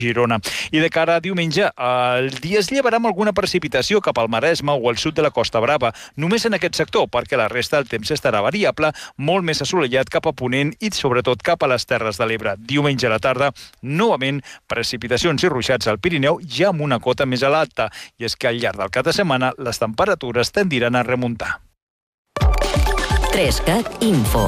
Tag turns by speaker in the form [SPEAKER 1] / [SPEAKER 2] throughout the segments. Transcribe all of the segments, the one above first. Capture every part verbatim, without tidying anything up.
[SPEAKER 1] Girona. I de cara a diumenge, el dia es llevarà amb alguna precipitació cap al Maresme o al sud de la Costa Brava, només en aquest sector, perquè la resta del temps estarà variable, molt més assolellat cap a Ponent i sobretot cap a les Terres de l'Ebre. Diumenge a la tarda, novament, precipitacions i ruixats al Pirineu, ja amb una cota més alta, i és que al llarg del cap de setmana les temperatures tendiran a remuntar.
[SPEAKER 2] Trescat Info.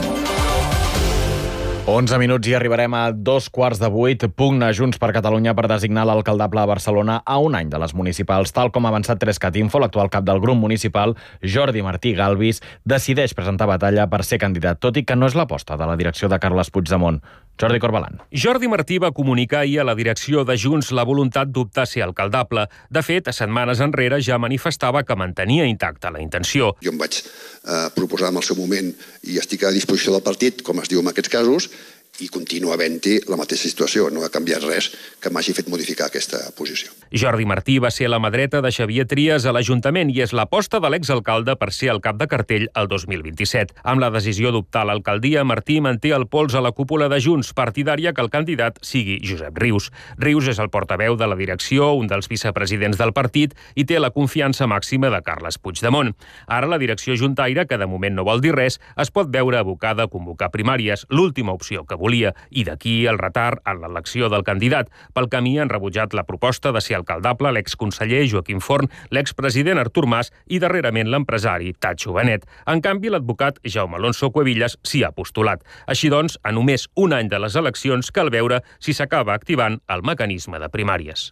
[SPEAKER 3] onze minuts i arribarem a dos quarts de vuit. Pugna Junts per Catalunya per designar l'alcaldable a Barcelona a un any de les municipals. Tal com ha avançat Trescat Info, l'actual cap del grup municipal, Jordi Martí Galvis, decideix presentar batalla per ser candidat, tot i que no és l'aposta de la direcció de Carles Puigdemont. Jordi Corbalan.
[SPEAKER 4] Jordi Martí va comunicar ahir a la direcció de Junts la voluntat d'optar a ser alcaldable. De fet, setmanes enrere ja manifestava que mantenia intacta la intenció.
[SPEAKER 5] Jo em vaig eh, proposar en el seu moment i estic a disposició del partit, com es diu en aquests casos, i continua havent-hi la mateixa situació. No ha canviat res que m'hagi fet modificar aquesta posició.
[SPEAKER 4] Jordi Martí va ser a la mà dreta de Xavier Trias a l'Ajuntament i és l'aposta de l'exalcalde per ser el cap de cartell el dos mil vint-i-set. Amb la decisió d'optar a l'alcaldia, Martí manté el pols a la cúpula de Junts, partidària que el candidat sigui Josep Rius. Rius és el portaveu de la direcció, un dels vicepresidents del partit i té la confiança màxima de Carles Puigdemont. Ara la direcció juntaire, que de moment no vol dir res, es pot veure abocada a convocar primàries, l'última opció que volia, i d'aquí el retard en l'elecció del candidat. Pel camí han rebutjat la proposta de ser alcaldable l'exconseller Joaquim Forn, l'expresident Artur Mas i darrerament l'empresari Tatxo Benet. En canvi, l'advocat Jaume Alonso Cuevillas s'hi ha postulat. Així doncs, a només un any de les eleccions cal veure si s'acaba activant el mecanisme de primàries.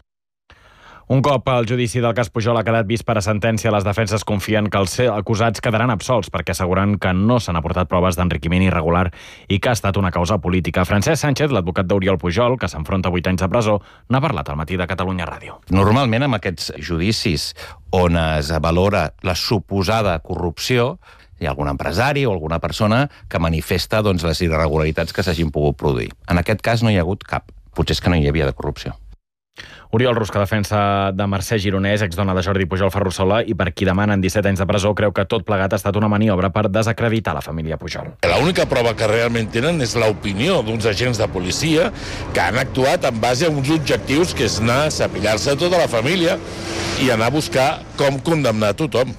[SPEAKER 3] Un cop el judici del cas Pujol ha quedat vist per a sentència, les defenses confien que els acusats quedaran absolts perquè asseguren que no s'han aportat proves d'enriquiment irregular i que ha estat una causa política. Francesc Sánchez, l'advocat d'Oriol Pujol, que s'enfronta a vuit anys de presó, n'ha parlat al matí de Catalunya Ràdio.
[SPEAKER 6] Normalment, amb aquests judicis on es valora la suposada corrupció, hi ha algun empresari o alguna persona que manifesta doncs, les irregularitats que s'hagin pogut produir. En aquest cas no hi ha hagut cap. Potser és que no hi havia de corrupció.
[SPEAKER 3] Oriol Rus, que defensa de Mercè Gironès, exdona de Jordi Pujol Ferrusola, i per qui demanen disset anys de presó, creu que tot plegat ha estat una maniobra per desacreditar la família Pujol.
[SPEAKER 7] L'única prova que realment tenen és l'opinió d'uns agents de policia que han actuat en base a uns objectius que és anar a cepillar-se tota la família i anar a buscar com condemnar tothom.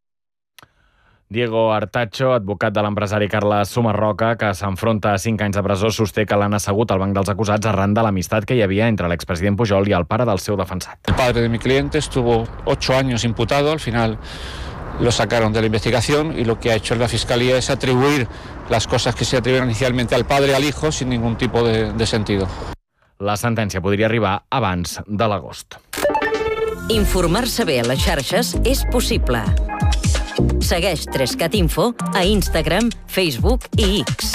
[SPEAKER 3] Diego Artacho, advocat de l'empresari Carles Sumarroca, que s'enfronta a cinc anys de presó, sosté que l'han assegut al banc dels acusats arran de l'amistat que hi havia entre l'expresident Pujol i el pare del seu defensat.
[SPEAKER 8] El padre de mi cliente estuvo ocho años imputado, al final lo sacaron de la investigación y lo que ha hecho la Fiscalía es atribuir las cosas que se atribuyeron inicialmente al padre y al hijo sin ningún tipo de, de sentido.
[SPEAKER 3] La sentència podria arribar abans de l'agost.
[SPEAKER 2] Informar-se bé a les xarxes és possible. Segueix Trescat Info a Instagram, Facebook i X.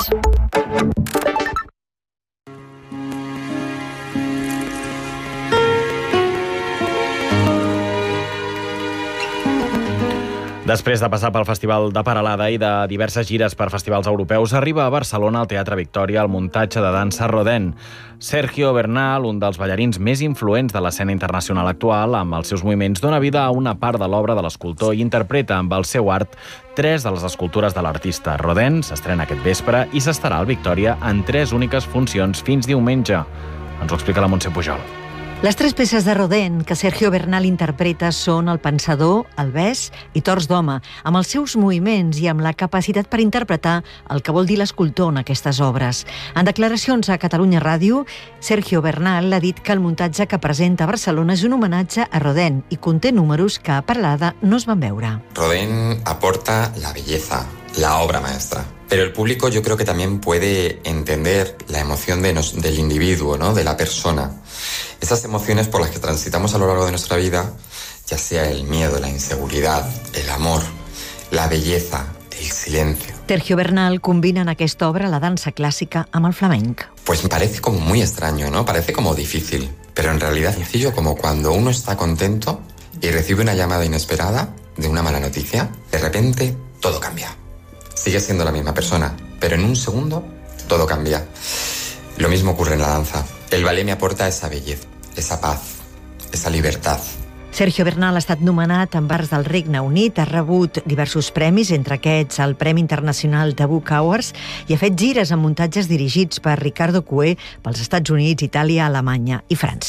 [SPEAKER 3] Després de passar pel Festival de Peralada i de diverses gires per festivals europeus, arriba a Barcelona al Teatre Victòria el muntatge de dansa Rodin. Sergio Bernal, un dels ballarins més influents de l'escena internacional actual, amb els seus moviments dona vida a una part de l'obra de l'escultor i interpreta amb el seu art tres de les escultures de l'artista. Rodin s'estrena aquest vespre i s'estarà al Victòria en tres úniques funcions fins diumenge. Ens ho explica la Montse Pujol.
[SPEAKER 9] Les tres peces de Rodin que Sergio Bernal interpreta són El Pensador, El Bes i Torns d'Home, amb els seus moviments i amb la capacitat per interpretar el que vol dir l'escultor en aquestes obres. En declaracions a Catalunya Ràdio, Sergio Bernal ha dit que el muntatge que presenta a Barcelona és un homenatge a Rodin i conté números que a Peralada no es van veure.
[SPEAKER 10] Rodin aporta la belleza, la obra maestra. Pero el público yo creo que también puede entender la emoción de nos, del individuo, ¿no? De la persona. Esas emociones por las que transitamos a lo largo de nuestra vida, ya sea el miedo, la inseguridad, el amor, la belleza, el silencio.
[SPEAKER 9] Sergio Bernal combina en aquesta obra la dansa clàssica amb el flamenc.
[SPEAKER 10] Pues me parece como muy extraño, ¿no? Parece como difícil, pero en realidad sencillo, como cuando uno está contento y recibe una llamada inesperada de una mala noticia, de repente todo cambia. Sigue siendo la misma persona, pero en un segundo todo cambia. Lo mismo ocurre en la danza. El ballet me aporta esa belleza, esa paz, esa libertad.
[SPEAKER 9] Sergio Bernal ha estat nomenat en bars del Regne Unit, ha rebut diversos premis, entre aquests el Premi Internacional de Book Awards, i ha fet gires amb muntatges dirigits per Ricardo Cué pels Estats Units, Itàlia, Alemanya i França.